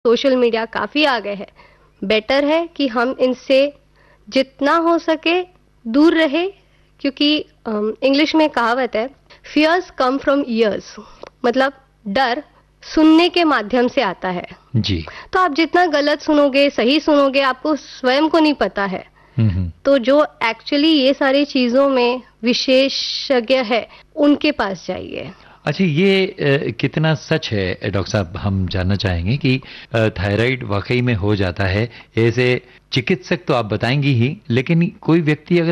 Social media काफ़ी आ गए हैं, बेटर है कि हम इनसे जितना हो सके दूर रहे, क्योंकि इंग्लिश में कहावत है, फियर्स कम फ्रॉम ईयर्स, मतलब डर सुनने के माध्यम से आता है। जी। तो आप जितना गलत सुनोगे, सही सुनोगे, आपको स्वयं को नहीं पता है। तो जो एक्चुअली ये सारी चीज़ों में विशेषज्ञ है, उनके पास जाइए। अच्छा, ये कितना सच है डॉक्टर साहब, हम जानना चाहेंगे कि थायराइड वाकई में हो जाता है, ऐसे चिकित्सक तो आप बताएंगी ही, लेकिन कोई व्यक्ति अगर